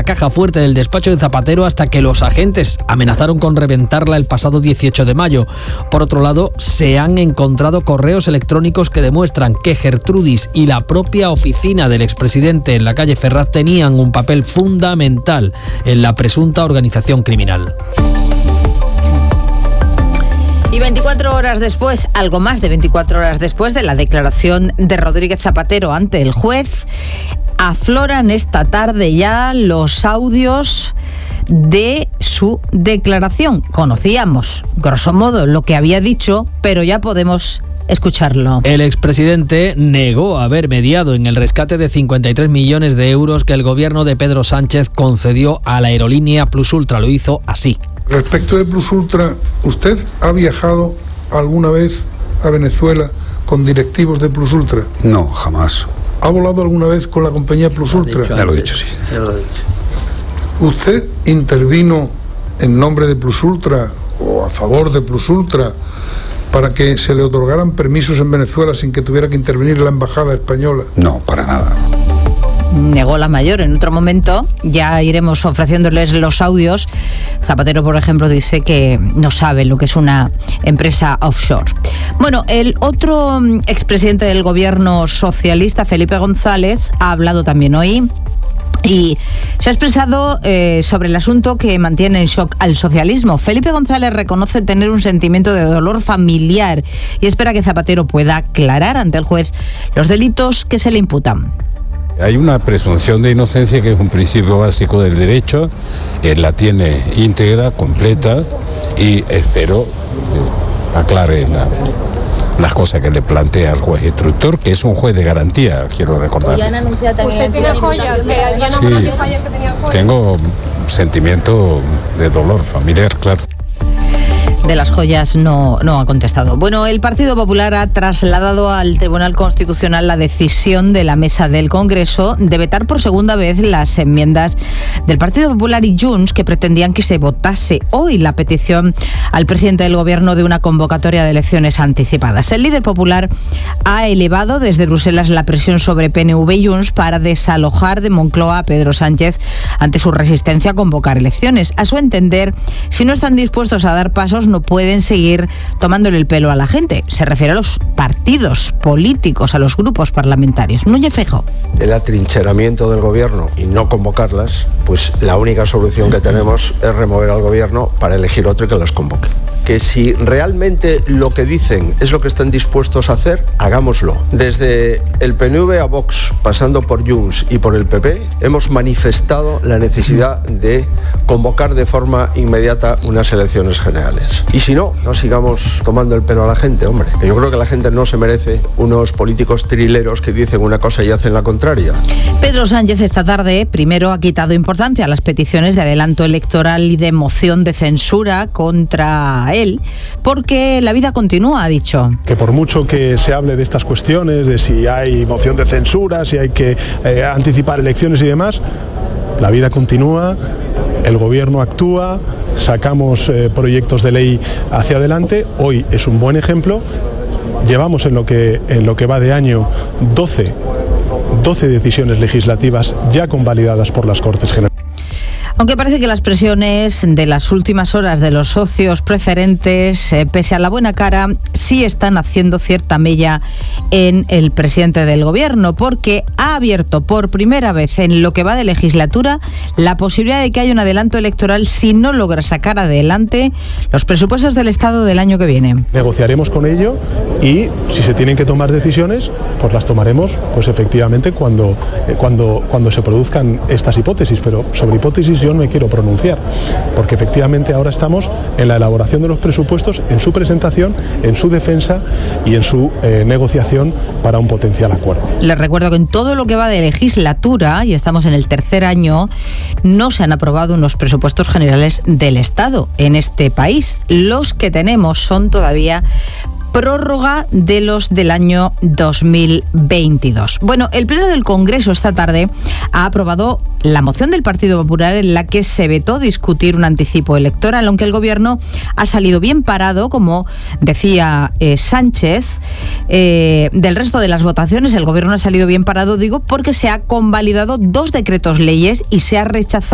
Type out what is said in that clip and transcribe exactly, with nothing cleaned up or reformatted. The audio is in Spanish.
caja fuerte del despacho de Zapatero hasta que los agentes amenazaron con reventarla el pasado dieciocho de mayo. Por otro lado, se han encontrado correos electrónicos que demuestran que Gertrudis y la propia oficina del expresidente en la calle Ferraz tenían un papel fundamental en la presunta organización criminal. Y veinticuatro horas después, algo más de veinticuatro horas después de la declaración de Rodríguez Zapatero ante el juez, afloran esta tarde ya los audios de su declaración. Conocíamos, grosso modo, lo que había dicho, pero ya podemos escucharlo. El expresidente negó haber mediado en el rescate de cincuenta y tres millones de euros que el gobierno de Pedro Sánchez concedió a la aerolínea Plus Ultra. Lo hizo así. Respecto de Plus Ultra, ¿usted ha viajado alguna vez a Venezuela con directivos de Plus Ultra? No, jamás. ¿Ha volado alguna vez con la compañía Plus Ultra? Ya lo he dicho, sí. Ya lo he dicho. ¿Usted intervino en nombre de Plus Ultra o a favor de Plus Ultra para que se le otorgaran permisos en Venezuela sin que tuviera que intervenir la embajada española? No, para nada. Negó la mayor. En otro momento ya iremos ofreciéndoles los audios. Zapatero, por ejemplo, dice que no sabe lo que es una empresa offshore. Bueno, el otro expresidente del gobierno socialista, Felipe González, ha hablado también hoy y se ha expresado eh, sobre el asunto que mantiene en shock al socialismo. Felipe González reconoce tener un sentimiento de dolor familiar y espera que Zapatero pueda aclarar ante el juez los delitos que se le imputan. Hay una presunción de inocencia que es un principio básico del derecho, él la tiene íntegra, completa, y espero que aclare la, las cosas que le plantea el juez instructor, que es un juez de garantía, quiero recordar. ¿Usted tiene joyas? Sí, tengo sentimiento de dolor familiar, claro. De las joyas no, no ha contestado. Bueno, el Partido Popular ha trasladado al Tribunal Constitucional la decisión de la mesa del Congreso de vetar por segunda vez las enmiendas del Partido Popular y Junts que pretendían que se votase hoy la petición al presidente del Gobierno de una convocatoria de elecciones anticipadas. El líder popular ha elevado desde Bruselas la presión sobre P N V y Junts para desalojar de Moncloa a Pedro Sánchez ante su resistencia a convocar elecciones. A su entender, si no están dispuestos a dar pasos, no pueden seguir tomándole el pelo a la gente. Se refiere a los partidos políticos, a los grupos parlamentarios. Núñez Feijóo. El atrincheramiento del gobierno y no convocarlas, pues la única solución que tenemos es remover al gobierno para elegir otro y que las convoque. Que si realmente lo que dicen es lo que están dispuestos a hacer, hagámoslo. Desde el P N V a Vox, pasando por Junts y por el P P, hemos manifestado la necesidad de convocar de forma inmediata unas elecciones generales. Y si no, no sigamos tomando el pelo a la gente, hombre. Que yo creo que la gente no se merece unos políticos trileros que dicen una cosa y hacen la contraria. Pedro Sánchez esta tarde primero ha quitado importancia a las peticiones de adelanto electoral y de moción de censura contra él, porque la vida continúa, ha dicho. Que por mucho que se hable de estas cuestiones, de si hay moción de censura, si hay que eh, anticipar elecciones y demás, la vida continúa, el gobierno actúa, sacamos eh, proyectos de ley hacia adelante. Hoy es un buen ejemplo. Llevamos en lo que, en lo que va de año doce, doce decisiones legislativas ya convalidadas por las Cortes Generales. Aunque parece que las presiones de las últimas horas de los socios preferentes, eh, pese a la buena cara, sí están haciendo cierta mella en el presidente del gobierno, porque ha abierto por primera vez en lo que va de legislatura la posibilidad de que haya un adelanto electoral si no logra sacar adelante los presupuestos del Estado del año que viene. Negociaremos con ello y si se tienen que tomar decisiones, pues las tomaremos, pues efectivamente cuando, eh, cuando, cuando se produzcan estas hipótesis, pero sobre hipótesis yo no me quiero pronunciar, porque efectivamente ahora estamos en la elaboración de los presupuestos, en su presentación, en su defensa y en su eh, negociación para un potencial acuerdo. Les recuerdo que en todo lo que va de legislatura, y estamos en el tercer año, no se han aprobado unos presupuestos generales del Estado en este país. Los que tenemos son todavía prórroga de los del año dos mil veintidós. Bueno, el Pleno del Congreso esta tarde ha aprobado la moción del Partido Popular en la que se vetó discutir un anticipo electoral, aunque el Gobierno ha salido bien parado, como decía eh, Sánchez. Eh, del resto de las votaciones, el Gobierno ha salido bien parado, digo, porque se ha convalidado dos decretos leyes y se ha rechazado